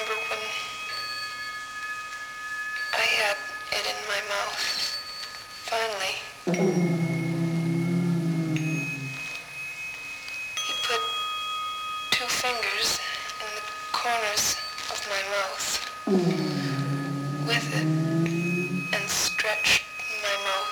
remember when I had it in my mouth. Finally, he put 2 fingers in the corners of my mouth.